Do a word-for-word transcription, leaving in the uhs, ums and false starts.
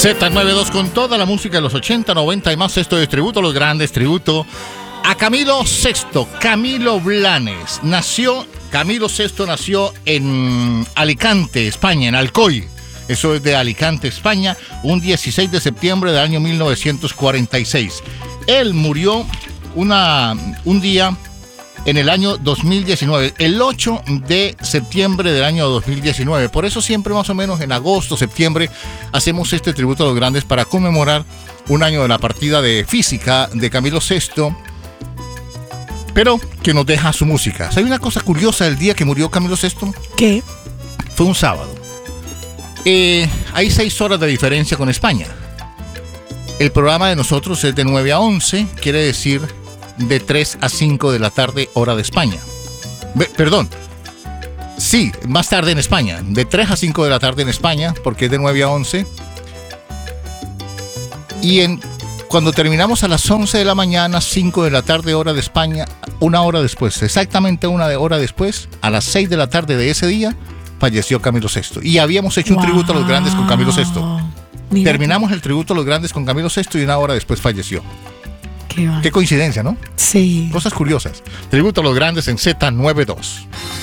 Z noventa y dos con toda la música de los ochenta, noventa y más. Esto es tributo a los grandes, tributo a Camilo Sesto. Camilo Blanes nació, Camilo Sesto nació en Alicante, España, en Alcoy. Eso es de Alicante, España, un dieciséis de septiembre del año mil novecientos cuarenta y seis. Él murió una, un día en el año dos mil diecinueve, el ocho de septiembre del año dos mil diecinueve. Por eso siempre más o menos en agosto, septiembre, hacemos este tributo a los grandes para conmemorar un año de la partida de física de Camilo Sesto, pero que nos deja su música. ¿Hay una cosa curiosa del día que murió Camilo Sesto? ¿Qué? Fue un sábado. Eh, hay seis horas de diferencia con España. El programa de nosotros es de nueve a once, quiere decir de tres a cinco de la tarde, hora de España. Be- perdón. Sí, más tarde en España. De tres a cinco de la tarde en España, porque es de nueve a once. Y en, cuando terminamos a las once de la mañana, cinco de la tarde, hora de España, una hora después, exactamente una hora después, a las seis de la tarde de ese día, falleció Camilo Sesto. Y habíamos hecho un wow. tributo a los grandes con Camilo Sesto. Mira. Terminamos el tributo a los grandes con Camilo Sesto y una hora después falleció. Qué, Qué coincidencia, ¿no? Sí. Cosas curiosas. Tributo a los grandes en Z noventa y dos.